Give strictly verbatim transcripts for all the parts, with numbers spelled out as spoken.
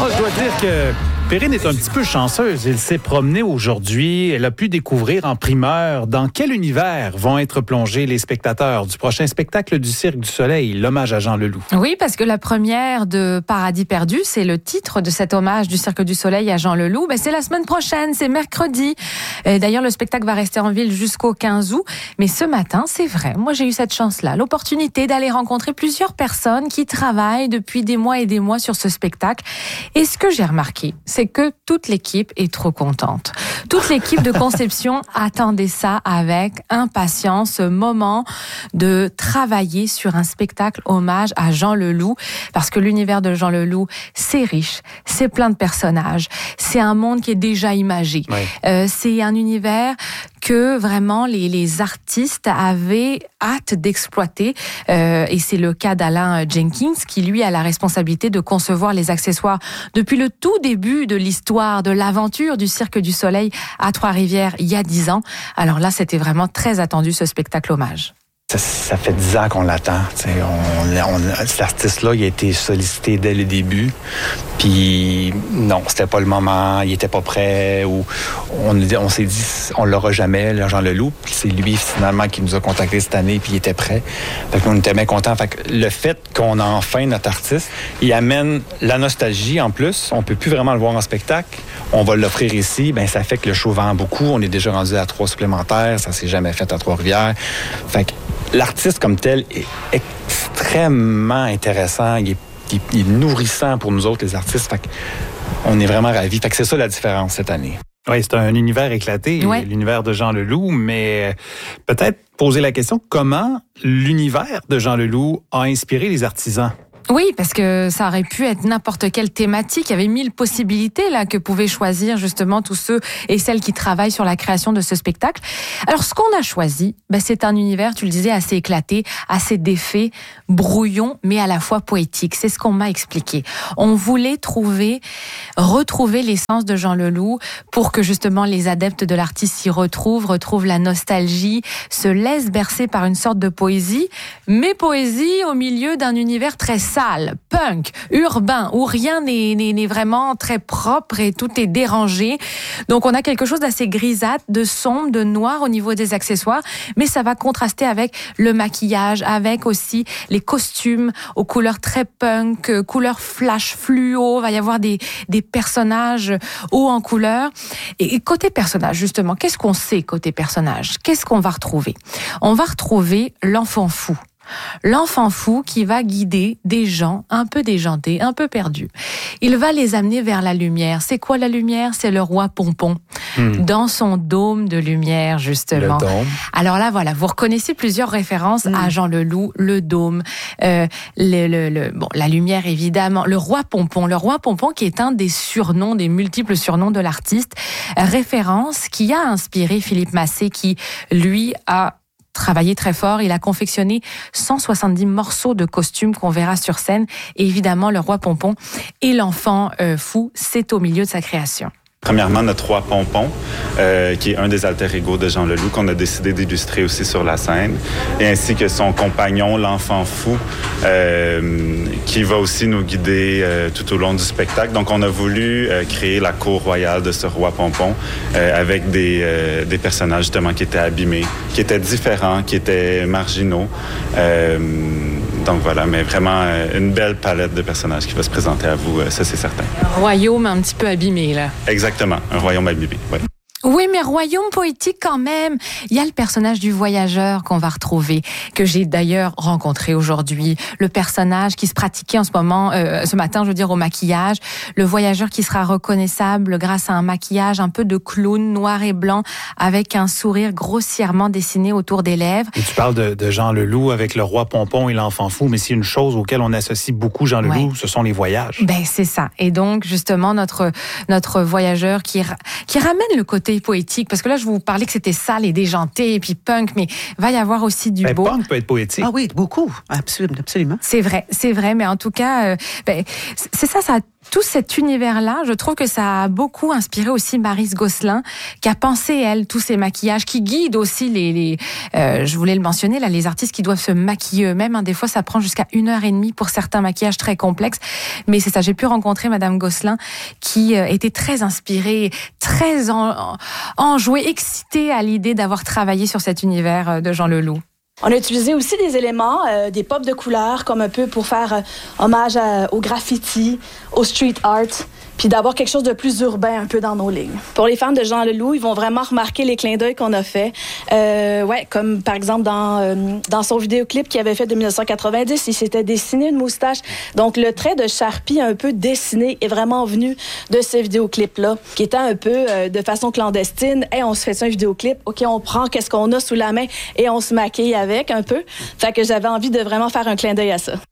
Oh, je dois dire que Perrine est un petit peu chanceuse. Elle s'est promenée aujourd'hui. Elle a pu découvrir en primeur dans quel univers vont être plongés les spectateurs du prochain spectacle du Cirque du Soleil, l'hommage à Jean Leloup. Oui, parce que la première de Paradis perdu, c'est le titre de cet hommage du Cirque du Soleil à Jean Leloup. Ben, c'est la semaine prochaine, c'est mercredi. Et d'ailleurs, le spectacle va rester en ville jusqu'au quinze août. Mais ce matin, c'est vrai, moi j'ai eu cette chance-là, l'opportunité d'aller rencontrer plusieurs personnes qui travaillent depuis des mois et des mois sur ce spectacle. Et ce que j'ai remarqué, c'est que toute l'équipe est trop contente. Toute l'équipe de conception attendait ça avec impatience, ce moment de travailler sur un spectacle hommage à Jean Leloup, parce que l'univers de Jean Leloup, c'est riche, c'est plein de personnages, c'est un monde qui est déjà imagé. Oui. Euh, c'est un univers que vraiment les, les artistes avaient hâte d'exploiter. Euh, et c'est le cas d'Alain Jenkins, qui lui a la responsabilité de concevoir les accessoires depuis le tout début de l'histoire, de l'aventure du Cirque du Soleil à Trois-Rivières il y a dix ans. Alors là, c'était vraiment très attendu, ce spectacle hommage. Ça, ça fait dix ans qu'on l'attend. On, on, cet artiste-là, il a été sollicité dès le début. Puis non, c'était pas le moment, il était pas prêt. Ou on, on s'est dit, on l'aura jamais, là, Jean Leloup. Puis c'est lui finalement qui nous a contactés cette année, puis il était prêt. Fait que nous, on était bien contents. Fait que le fait qu'on a enfin notre artiste, il amène la nostalgie en plus. On peut plus vraiment le voir en spectacle. On va l'offrir ici. Ben ça fait que le show vend beaucoup. On est déjà rendu à trois supplémentaires. Ça s'est jamais fait à Trois-Rivières. Fait que l'artiste comme tel est extrêmement intéressant, il est, il, il est nourrissant pour nous autres, les artistes. Fait on est vraiment ravis. Fait que c'est ça la différence cette année. Oui, c'est un univers éclaté, ouais. L'univers de Jean Leloup, mais peut-être poser la question, comment l'univers de Jean Leloup a inspiré les artisans? Oui, parce que ça aurait pu être n'importe quelle thématique. Il y avait mille possibilités là que pouvaient choisir justement tous ceux et celles qui travaillent sur la création de ce spectacle. Alors, ce qu'on a choisi, ben, c'est un univers, tu le disais, assez éclaté, assez défait, brouillon, mais à la fois poétique. C'est ce qu'on m'a expliqué. On voulait trouver, retrouver l'essence de Jean Leloup pour que justement les adeptes de l'artiste s'y retrouvent, retrouvent la nostalgie, se laissent bercer par une sorte de poésie, mais poésie au milieu d'un univers très sale, punk, urbain, où rien n'est, n'est, n'est vraiment très propre et tout est dérangé. Donc on a quelque chose d'assez grisâtre, de sombre, de noir au niveau des accessoires, mais ça va contraster avec le maquillage, avec aussi les costumes aux couleurs très punk, couleurs flash fluo, il va y avoir des, des personnages hauts en couleur. Et côté personnage, justement, qu'est-ce qu'on sait côté personnage? Qu'est-ce qu'on va retrouver? On va retrouver l'enfant fou. L'enfant fou qui va guider des gens un peu déjantés, un peu perdus. Il va les amener vers la lumière. C'est quoi la lumière? C'est le roi Pompon, mmh. dans son dôme de lumière, justement. Le dôme. Alors là, voilà, vous reconnaissez plusieurs références mmh. à Jean Leloup, le dôme, euh, le, le, le, bon, la lumière, évidemment, le roi Pompon. Le roi Pompon qui est un des surnoms, des multiples surnoms de l'artiste. Référence qui a inspiré Philippe Massé, qui, lui, a travaillé très fort. Il a confectionné cent soixante-dix morceaux de costumes qu'on verra sur scène. Et évidemment, le roi Pompon et l'enfant euh, fou, c'est au milieu de sa création. Premièrement, notre roi Pompon, euh, qui est un des alter ego de Jean Leloup, qu'on a décidé d'illustrer aussi sur la scène, et ainsi que son compagnon, l'enfant fou, euh, qui va aussi nous guider euh, tout au long du spectacle. Donc, on a voulu euh, créer la cour royale de ce roi Pompon euh, avec des, euh, des personnages justement qui étaient abîmés, qui étaient différents, qui étaient marginaux. Euh, donc voilà, mais vraiment euh, une belle palette de personnages qui va se présenter à vous, euh, ça c'est certain. Un royaume un petit peu abîmé, là. Exactement, un royaume abîmé, oui. Oui, mais royaume poétique quand même. Il y a le personnage du voyageur qu'on va retrouver, que j'ai d'ailleurs rencontré aujourd'hui. Le personnage qui se pratiquait en ce moment, euh, ce matin, je veux dire, au maquillage. Le voyageur qui sera reconnaissable grâce à un maquillage un peu de clown noir et blanc avec un sourire grossièrement dessiné autour des lèvres. Et tu parles de, de Jean Leloup avec le roi Pompon et l'enfant fou, mais c'est une chose auquel on associe beaucoup Jean Leloup, ouais. Ce sont les voyages. Ben, c'est ça. Et donc, justement, notre, notre voyageur qui, qui ramène le côté poétique, parce que là je vous parlais que c'était sale et déjanté et puis punk, mais va y avoir aussi du ben, beau. Punk peut être poétique. Ah oui, beaucoup, absolument, absolument. C'est vrai, c'est vrai, mais en tout cas, euh, ben, c'est ça, ça a tout cet univers-là, je trouve que ça a beaucoup inspiré aussi Maryse Gosselin, qui a pensé, elle, tous ces maquillages, qui guide aussi les, les euh, je voulais le mentionner, là, les artistes qui doivent se maquiller eux-mêmes. Hein, des fois, ça prend jusqu'à une heure et demie pour certains maquillages très complexes. Mais c'est ça, j'ai pu rencontrer Madame Gosselin, qui euh, était très inspirée, très en, enjouée, excitée à l'idée d'avoir travaillé sur cet univers de Jean Leloup. On a utilisé aussi des éléments, euh, des pops de couleurs, comme un peu pour faire euh, hommage à, au graffiti, au street art, puis d'avoir quelque chose de plus urbain un peu dans nos lignes. Pour les fans de Jean Leloup, ils vont vraiment remarquer les clins d'œil qu'on a fait. Euh, ouais, comme par exemple dans, euh, dans son vidéoclip qu'il avait fait de dix-neuf cent quatre-vingt-dix, il s'était dessiné une moustache. Donc le trait de Sharpie un peu dessiné est vraiment venu de ce vidéoclip-là, qui était un peu euh, de façon clandestine. Hey, on se fait ça un vidéoclip, OK, on prend qu'est-ce qu'on a sous la main et on se maquille avec un peu. Fait que j'avais envie de vraiment faire un clin d'œil à ça.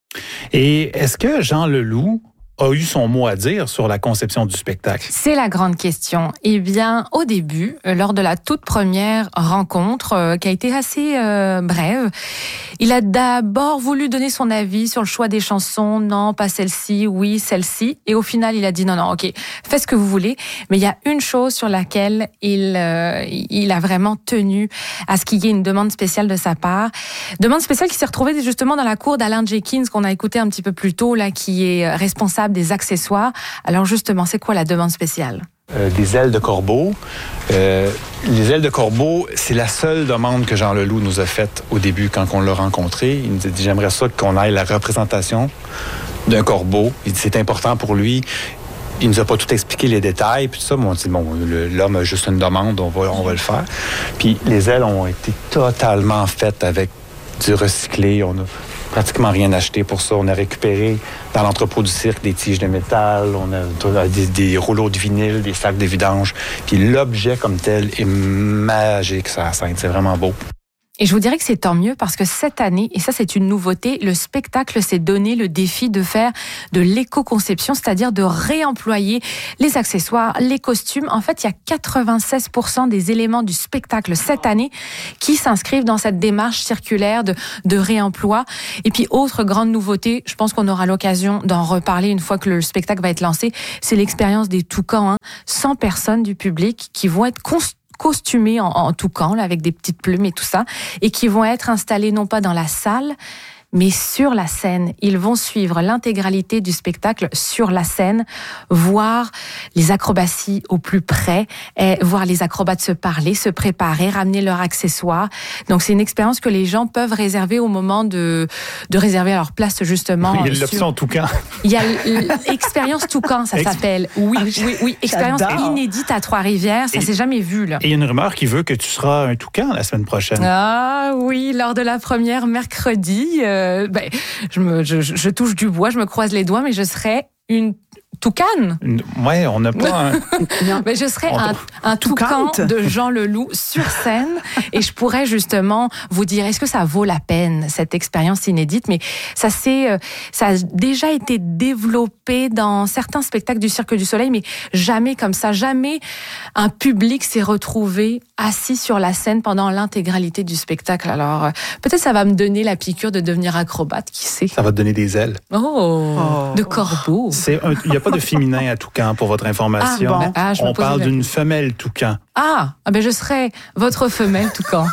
Et est-ce que Jean Leloup a eu son mot à dire sur la conception du spectacle? C'est la grande question. Eh bien, au début, lors de la toute première rencontre, euh, qui a été assez euh, brève, il a d'abord voulu donner son avis sur le choix des chansons. Non, pas celle-ci, oui, celle-ci. Et au final, il a dit non, non, OK, faites ce que vous voulez. Mais il y a une chose sur laquelle il, euh, il a vraiment tenu à ce qu'il y ait une demande spéciale de sa part. Demande spéciale qui s'est retrouvée justement dans la cour d'Alain Jenkins, qu'on a écouté un petit peu plus tôt, là, qui est responsable des accessoires. Alors justement, c'est quoi la demande spéciale? Euh, des ailes de corbeau. Euh, les ailes de corbeau, c'est la seule demande que Jean Leloup nous a faite au début quand on l'a rencontré. Il nous a dit, j'aimerais ça qu'on ait la représentation d'un corbeau. Il dit, c'est important pour lui. Il nous a pas tout expliqué les détails, puis tout ça, mais on dit, bon, le, l'homme a juste une demande, on va, on va le faire. Puis les ailes ont été totalement faites avec du recyclé. On a pratiquement rien acheté pour ça. On a récupéré dans l'entrepôt du cirque des tiges de métal, on a des, des rouleaux de vinyle, des sacs de vidange. Puis l'objet comme tel est magique, ça, la scène. C'est vraiment beau. Et je vous dirais que c'est tant mieux parce que cette année, et ça c'est une nouveauté, le spectacle s'est donné le défi de faire de l'éco-conception, c'est-à-dire de réemployer les accessoires, les costumes. En fait, il y a quatre-vingt-seize pour cent des éléments du spectacle cette année qui s'inscrivent dans cette démarche circulaire de, de réemploi. Et puis, autre grande nouveauté, je pense qu'on aura l'occasion d'en reparler une fois que le spectacle va être lancé, c'est l'expérience des toucans. Hein. cent personnes du public qui vont être const- costumés en, en toucan, là, avec des petites plumes et tout ça, et qui vont être installés non pas dans la salle, mais sur la scène. Ils vont suivre l'intégralité du spectacle sur la scène, voir les acrobaties au plus près, et voir les acrobates se parler, se préparer, ramener leurs accessoires. Donc, c'est une expérience que les gens peuvent réserver au moment de, de réserver leur place, justement. Il y a l'option sur... toucan. Il y a l'expérience toucan, ça s'appelle. Oui, oui, oui. Expérience J'adore. Inédite à Trois-Rivières. Ça et, s'est jamais vu, là. Et il y a une rumeur qui veut que tu seras un toucan la semaine prochaine. Ah oui, lors de la première mercredi, euh, Ben, je, me, je, je touche du bois, je me croise les doigts, mais je serai une toucane. Ouais, on n'a pas un... mais je serai un, un toucan de Jean Leloup sur scène et je pourrais justement vous dire, est-ce que ça vaut la peine, cette expérience inédite? Mais ça, c'est, ça a déjà été développé dans certains spectacles du Cirque du Soleil, mais jamais comme ça. Jamais un public s'est retrouvé assis sur la scène pendant l'intégralité du spectacle. Alors, peut-être ça va me donner la piqûre de devenir acrobate, qui sait? Ça va te donner des ailes. Oh, oh. De corbeau. Il n'y a pas de féminin à toucan, pour votre information. Ah, bon. ah, On parle d'une femelle toucan. Ah, ah ben je serai votre femelle toucan.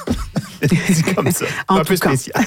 C'est comme ça. En un peu spécial.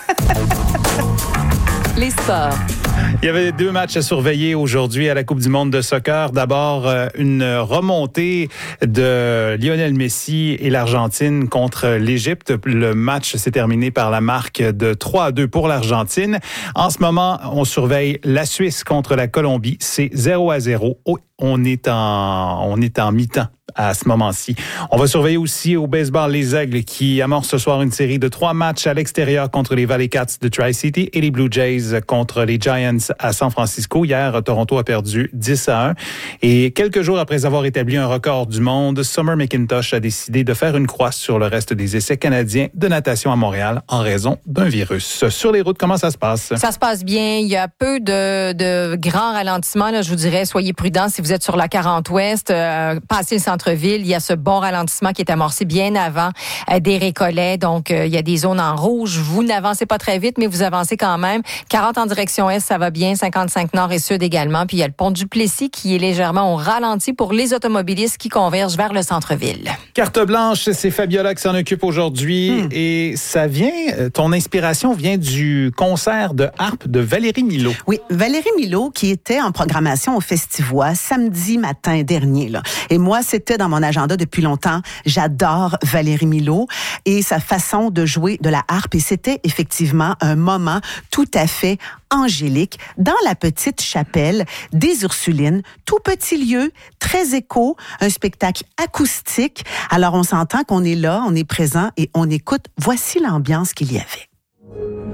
Les sports. Il y avait deux matchs à surveiller aujourd'hui à la Coupe du monde de soccer. D'abord, une remontée de Lionel Messi et l'Argentine contre l'Égypte. Le match s'est terminé par la marque de trois à deux pour l'Argentine. En ce moment, on surveille la Suisse contre la Colombie. C'est zéro à zéro. On est en, on est en mi-temps à ce moment-ci. On va surveiller aussi au baseball les Aigles qui amorcent ce soir une série de trois matchs à l'extérieur contre les Valley Cats de Tri-City et les Blue Jays contre les Giants à San Francisco. Hier, Toronto a perdu dix à un. Et quelques jours après avoir établi un record du monde, Summer McIntosh a décidé de faire une croix sur le reste des essais canadiens de natation à Montréal en raison d'un virus. Sur les routes, comment ça se passe? Ça se passe bien. Il y a peu de, de grands ralentissements. Là, je vous dirais, soyez prudents si vous êtes sur la quarante ouest, euh, passez le centre-ville, il y a ce bon ralentissement qui est amorcé bien avant euh, des Récollets. Donc, euh, il y a des zones en rouge. Vous n'avancez pas très vite, mais vous avancez quand même. quarante en direction est, ça va bien. cinquante-cinq nord et sud également. Puis, il y a le pont du Plessis qui est légèrement au ralenti pour les automobilistes qui convergent vers le centre-ville. Carte blanche, c'est Fabiola qui s'en occupe aujourd'hui. Hmm. Et ça vient, ton inspiration vient du concert de harpe de Valérie Milot. Oui, Valérie Milot qui était en programmation au Festivois samedi matin dernier. Là. Et moi, c'était dans mon agenda depuis longtemps. J'adore Valérie Milot et sa façon de jouer de la harpe. Et c'était effectivement un moment tout à fait angélique dans la petite chapelle des Ursulines. Tout petit lieu, très éco, un spectacle acoustique. Alors, on s'entend qu'on est là, on est présent et on écoute. Voici l'ambiance qu'il y avait.